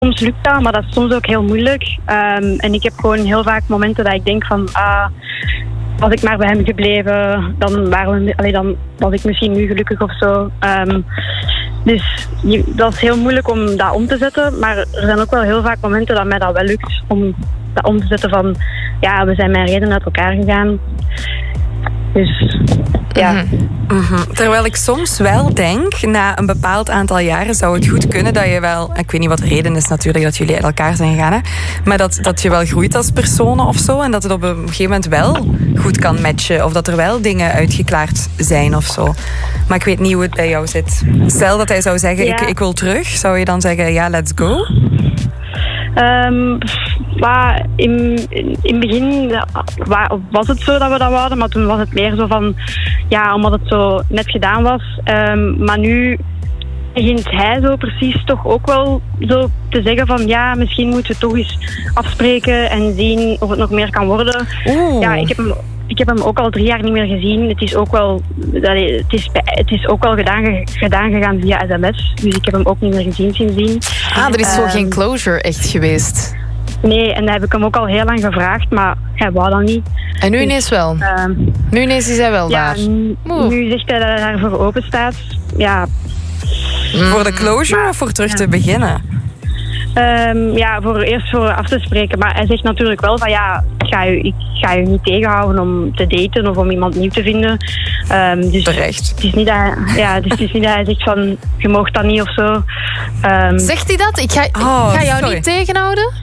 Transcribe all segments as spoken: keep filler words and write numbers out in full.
soms lukt dat, maar dat is soms ook heel moeilijk. Um, en ik heb gewoon heel vaak momenten dat ik denk van... Ah, was ik maar bij hem gebleven, dan, waren we, allee, dan was ik misschien nu gelukkig of zo. Um, dus je, dat is heel moeilijk om dat om te zetten. Maar er zijn ook wel heel vaak momenten dat mij dat wel lukt om dat om te zetten van... Ja, we zijn met reden uit elkaar gegaan. Dus... Ja. Mm-hmm. Mm-hmm. Terwijl ik soms wel denk, na een bepaald aantal jaren zou het goed kunnen dat je wel... Ik weet niet wat de reden is natuurlijk dat jullie uit elkaar zijn gegaan. Hè, maar dat, dat je wel groeit als personen of zo. En dat het op een gegeven moment wel goed kan matchen. Of dat er wel dingen uitgeklaard zijn of zo. Maar ik weet niet hoe het bij jou zit. Stel dat hij zou zeggen, ja. ik, ik wil terug. Zou je dan zeggen, ja, let's go? Um, maar in, in, in het begin was het zo dat we dat wouden, maar toen was het meer zo van, ja, omdat het zo net gedaan was. Um, maar nu begint hij zo precies toch ook wel zo te zeggen van, ja, misschien moeten we toch eens afspreken en zien of het nog meer kan worden. Oeh. Ja, ik heb hem... Ik heb hem ook al drie jaar niet meer gezien. Het is ook wel, het is, het is ook wel gedaan, gedaan gegaan via sms. Dus ik heb hem ook niet meer gezien sindsdien. Ah, er is zo um, geen closure echt geweest. Nee, en dat heb ik hem ook al heel lang gevraagd, maar hij wou dat niet. En nu ineens wel? Uh, nu ineens is hij wel ja, daar? N- nu zegt hij dat hij daarvoor open staat. Ja. Mm. Voor de closure maar, of voor terug ja. te beginnen? Um, ja, voor eerst voor af te spreken. Maar hij zegt natuurlijk wel van ja, ik ga je, ik ga je niet tegenhouden om te daten of om iemand nieuw te vinden. Um, dus Terecht. Het is niet dat hij, ja, dus het is niet dat hij zegt van je mag dat niet of zo. Um, zegt hij dat? Ik ga, oh, ik ga jou sorry. niet tegenhouden?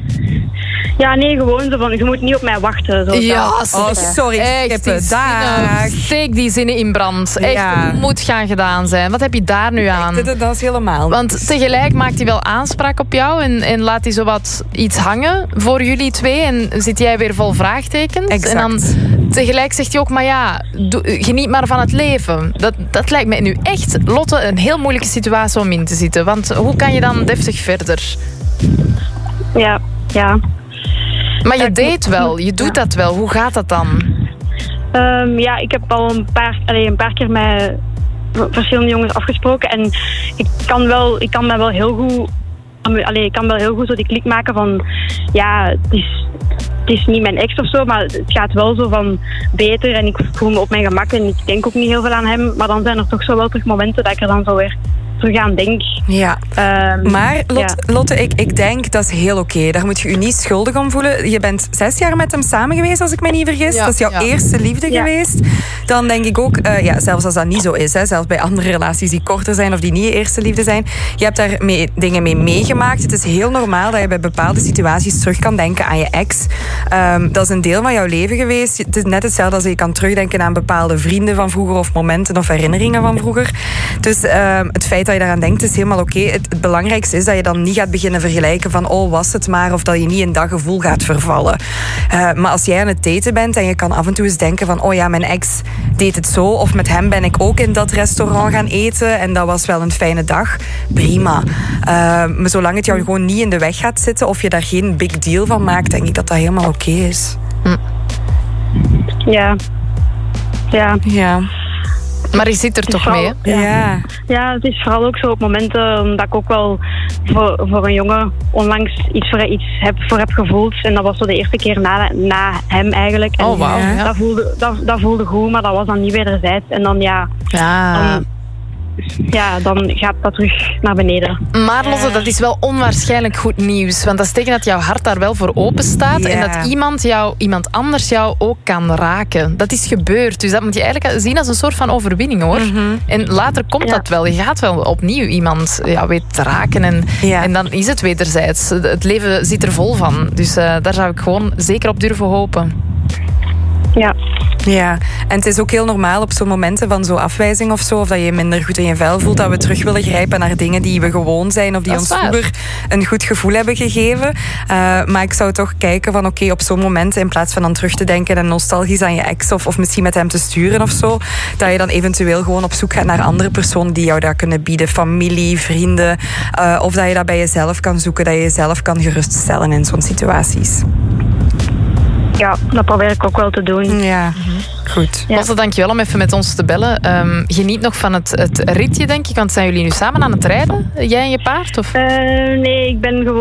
Ja, nee, gewoon zo van, je moet niet op mij wachten. Zo ja, oh, sorry. Echt, die zinnen, steek die zinnen in brand. Echt, ja. Het moet gaan gedaan zijn. Wat heb je daar nu aan? Echt, dat is helemaal. Want tegelijk maakt hij wel aanspraak op jou en, en laat hij zowat iets hangen voor jullie twee. En zit jij weer vol vraagtekens. Exact. En dan tegelijk zegt hij ook, maar ja, doe, geniet maar van het leven. Dat, dat lijkt mij nu echt, Lotte, een heel moeilijke situatie om in te zitten. Want hoe kan je dan deftig verder? Ja, ja. Maar je date wel, je doet ja. dat wel. Hoe gaat dat dan? Um, ja, ik heb al een paar, allee, een paar keer met verschillende jongens afgesproken. En ik kan, wel, ik kan me wel heel goed... Allee, ik kan wel heel goed zo die klik maken van... Ja, het is, het is niet mijn ex of zo, maar het gaat wel zo van beter. En ik voel me op mijn gemak en ik denk ook niet heel veel aan hem. Maar dan zijn er toch zo wel terug momenten dat ik er dan zo weer... terug aan denk. Ja. Um, maar Lot, ja. Lotte, ik, ik denk dat is heel oké. Okay. Daar moet je je niet schuldig om voelen. Je bent zes jaar met hem samen geweest, als ik me niet vergis. Ja, dat is jouw ja. eerste liefde ja. geweest. Dan denk ik ook, uh, ja, zelfs als dat niet zo is, hè, zelfs bij andere relaties die korter zijn of die niet je eerste liefde zijn, je hebt daar mee, dingen mee meegemaakt. Het is heel normaal dat je bij bepaalde situaties terug kan denken aan je ex. Um, dat is een deel van jouw leven geweest. Het is net hetzelfde als je kan terugdenken aan bepaalde vrienden van vroeger of momenten of herinneringen van vroeger. Dus um, het feit dat je daaraan denkt is helemaal oké. Okay. Het, het belangrijkste is dat je dan niet gaat beginnen vergelijken van oh, was het maar, of dat je niet in dat gevoel gaat vervallen. Uh, maar als jij aan het daten bent en je kan af en toe eens denken van oh ja, mijn ex deed het zo, of met hem ben ik ook in dat restaurant gaan eten en dat was wel een fijne dag. Prima. Uh, maar zolang het jou gewoon niet in de weg gaat zitten of je daar geen big deal van maakt, denk ik dat dat helemaal oké okay is. Hm. Ja. Ja. Ja. Maar je zit er toch vooral, mee, hè? Ja. Ja. ja, het is vooral ook zo op momenten dat ik ook wel voor, voor een jongen onlangs iets voor, iets heb, voor heb gevoeld. En dat was zo de eerste keer na, na hem eigenlijk. En oh, wauw. Ja. Dat, voelde, dat, dat voelde goed, maar dat was dan niet wederzijds. En dan ja... Ja... Dan, ja, dan gaat dat terug naar beneden. Maar Lotte, dat is wel onwaarschijnlijk goed nieuws. Want dat betekent dat jouw hart daar wel voor open staat. Ja. En dat iemand, jou, iemand anders jou ook kan raken. Dat is gebeurd. Dus dat moet je eigenlijk zien als een soort van overwinning, hoor. Mm-hmm. En later komt ja. dat wel. Je gaat wel opnieuw iemand ja, weet te raken. En, ja. en dan is het wederzijds. Het leven zit er vol van. Dus uh, daar zou ik gewoon zeker op durven hopen. Ja. Ja, en het is ook heel normaal op zo'n momenten van zo'n afwijzing of zo, of dat je je minder goed in je vel voelt, dat we terug willen grijpen naar dingen die we gewoon zijn, of die ons vroeger een goed gevoel hebben gegeven. Uh, maar ik zou toch kijken van oké, okay, op zo'n moment, in plaats van dan terug te denken en nostalgisch aan je ex, of, of misschien met hem te sturen of zo, dat je dan eventueel gewoon op zoek gaat naar andere personen die jou dat kunnen bieden. Familie, vrienden, uh, of dat je dat bij jezelf kan zoeken, dat je jezelf kan geruststellen in zo'n situaties. ja, dat probeer ik ook wel te doen. Ja, mm-hmm. Goed. Ja. Lotte, dankjewel om even met ons te bellen. Um, geniet nog van het, het ritje, denk ik. Want zijn jullie nu samen aan het rijden? Jij en je paard? Of? Uh, nee, ik ben gewoon